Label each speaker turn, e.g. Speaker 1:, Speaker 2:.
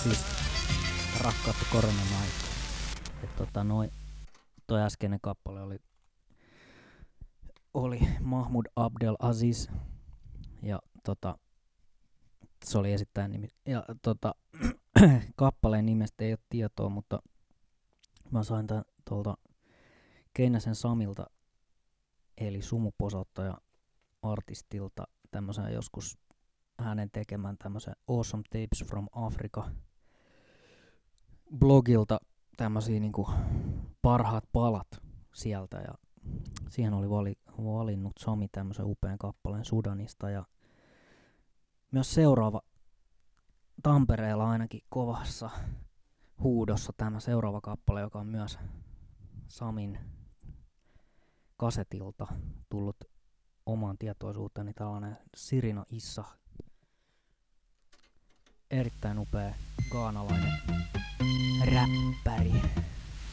Speaker 1: siis rakkautta koronan aikaa. Toi äskeinen kappale oli Mahmoud Abdel Aziz ja se oli esittäjän nimi. Ja kappaleen nimestä ei ole tietoa, mutta mä sain tän tuolta Keinäsen Samilta eli sumuposottaja artistilta tämmösen joskus hänen tekemän tämmösen Awesome Tapes from Africa blogilta tämmösiä niinku parhaat palat sieltä ja siihen oli valinnut Sami tämmösen upean kappaleen Sudanista ja myös seuraava Tampereella ainakin kovassa huudossa tämä seuraava kappale, joka on myös Samin kasetilta tullut omaan tietoisuuteeni, tällainen Sirina Issa. Erittäin upea ghanalainen rap.